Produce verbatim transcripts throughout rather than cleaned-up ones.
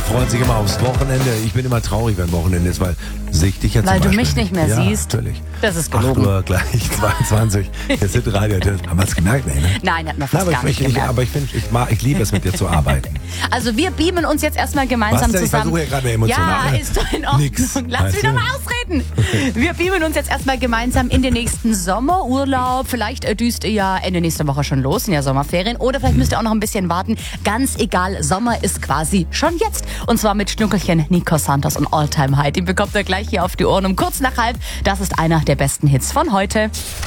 freuen sich immer aufs Wochenende. Ich bin immer traurig, wenn Wochenende ist, weil sehe ich dich jetzt Weil zum du Beispiel mich nicht mehr ja, siehst. Natürlich. Das ist acht gelogen. Uhr gleich, zweiundzwanzig. Jetzt sind Radio. Haben wir es gemerkt? Nee, ne? Nein, hat man Na, fast aber gar ich, nicht ich, gemerkt. aber ich, find, ich, mag, ich liebe es, mit dir zu arbeiten. Also wir beamen uns jetzt erstmal gemeinsam Was denn? Ich zusammen. versuche ja gerade eine emotionale- Ja, ist doch in Ordnung. Nix. Lass Weißt mich du? doch mal ausreden. Wir beamen uns jetzt erstmal gemeinsam in den nächsten Sommerurlaub. Vielleicht äh, düst ihr ja Ende nächster Woche schon los, in der Sommerferien. Oder vielleicht müsst ihr auch noch ein bisschen warten. Ganz egal, Sommer ist quasi schon jetzt. Und zwar mit Schnuckelchen Nico Santos und Alltime High. Den bekommt ihr gleich hier auf die Ohren um kurz nach halb. Das ist einer der besten Hits von heute.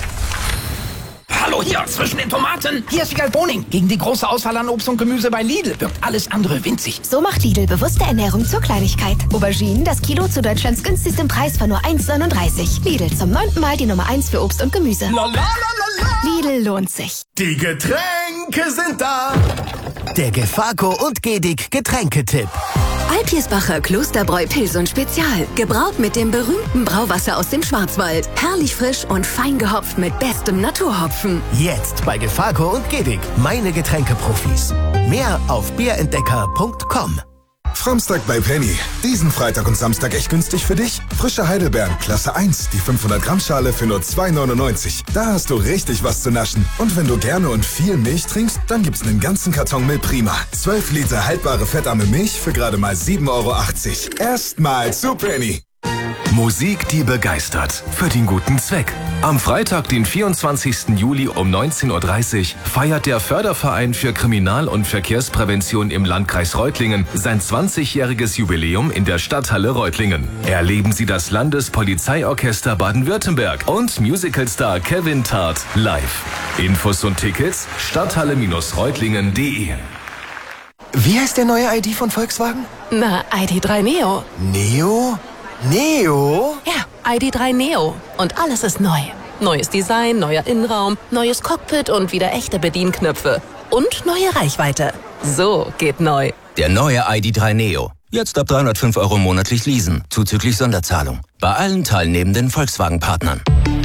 Hallo hier zwischen den Tomaten. Hier ist Wiegald Boning. Gegen die große Auswahl an Obst und Gemüse bei Lidl wirkt alles andere winzig. So macht Lidl bewusste Ernährung zur Kleinigkeit. Auberginen, das Kilo zu Deutschlands günstigsten Preis von nur eins neununddreißig. Lidl, zum neunten Mal die Nummer eins für Obst und Gemüse. La, la, la, la, la. Lidl lohnt sich. Die Getränke sind da. Der Gefaco und Gedig Getränketipp. Altjesbacher Klosterbräu Pilsen Spezial. Gebraut mit dem berühmten Brauwasser aus dem Schwarzwald. Herrlich frisch und fein gehopft mit bestem Naturhopfen. Jetzt bei Gefaco und Gedig. Meine Getränkeprofis. Mehr auf bierentdecker punkt com. Samstag bei Penny. Diesen Freitag und Samstag echt günstig für dich? Frische Heidelbeeren, Klasse eins, die fünfhundert Gramm Schale für nur zwei neunundneunzig. Da hast du richtig was zu naschen. Und wenn du gerne und viel Milch trinkst, dann gibt's einen ganzen Karton Milch Prima. zwölf Liter haltbare fettarme Milch für gerade mal sieben Euro achtzig. Erstmal zu Penny. Musik, die begeistert. Für den guten Zweck. Am Freitag, den vierundzwanzigsten Juli um neunzehn Uhr dreißig feiert der Förderverein für Kriminal- und Verkehrsprävention im Landkreis Reutlingen sein zwanzigjähriges Jubiläum in der Stadthalle Reutlingen. Erleben Sie das Landespolizeiorchester Baden-Württemberg und Musicalstar Kevin Tart live. Infos und Tickets stadthalle reutlingen punkt de. Wie heißt der neue I D von Volkswagen? Na, I D drei Neo. Neo? Neo? Ja, I D drei Neo. Und alles ist neu. Neues Design, neuer Innenraum, neues Cockpit und wieder echte Bedienknöpfe. Und neue Reichweite. So geht neu. Der neue I D drei Neo. Jetzt ab dreihundertfünf Euro monatlich leasen, zuzüglich Sonderzahlung. Bei allen teilnehmenden Volkswagen-Partnern.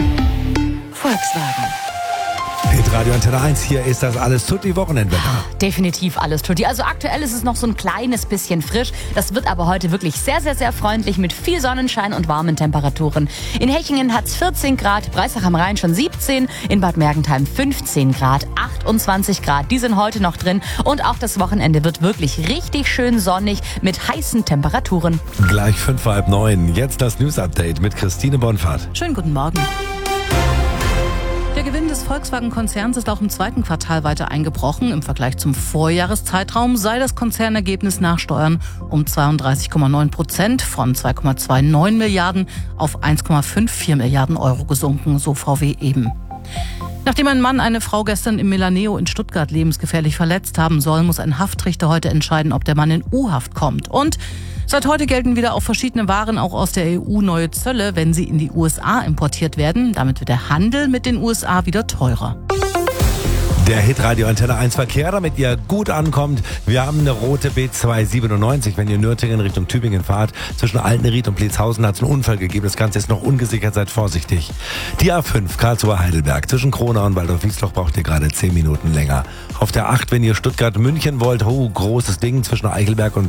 Volkswagen. Hit Radio Antenne eins, hier ist das alles Tutti Wochenendwetter. Definitiv alles Tutti. Also aktuell ist es noch so ein kleines bisschen frisch. Das wird aber heute wirklich sehr, sehr, sehr freundlich mit viel Sonnenschein und warmen Temperaturen. In Hechingen hat es vierzehn Grad, Breisach am Rhein schon siebzehn, in Bad Mergentheim fünfzehn Grad, achtundzwanzig Grad. Die sind heute noch drin und auch das Wochenende wird wirklich richtig schön sonnig mit heißen Temperaturen. Gleich fünf vor halb neun. Jetzt das News-Update mit Christine Bonfahrt. Schönen guten Morgen. Der Gewinn des Volkswagen-Konzerns ist auch im zweiten Quartal weiter eingebrochen. Im Vergleich zum Vorjahreszeitraum sei das Konzernergebnis nach Steuern um zweiunddreißig Komma neun Prozent von zwei Komma neunundzwanzig Milliarden auf eins Komma vierundfünfzig Milliarden Euro gesunken, so V W eben. Nachdem ein Mann eine Frau gestern im Milaneo in Stuttgart lebensgefährlich verletzt haben soll, muss ein Haftrichter heute entscheiden, ob der Mann in U-Haft kommt. Und seit heute gelten wieder auf verschiedene Waren auch aus der E U neue Zölle, wenn sie in die U S A importiert werden. Damit wird der Handel mit den U S A wieder teurer. Der Hit Radio Antenne eins Verkehr, damit ihr gut ankommt. Wir haben eine rote B zweihundertsiebenundneunzig, wenn ihr Nürtingen Richtung Tübingen fahrt. Zwischen Altenried und Blitzhausen hat es einen Unfall gegeben. Das Ganze ist noch ungesichert, seid vorsichtig. Die A fünf Karlsruhe Heidelberg. Zwischen Kronau und Waldorf-Wiesloch braucht ihr gerade zehn Minuten länger. Auf der acht, wenn ihr Stuttgart-München wollt, oh, großes Ding zwischen Eichelberg und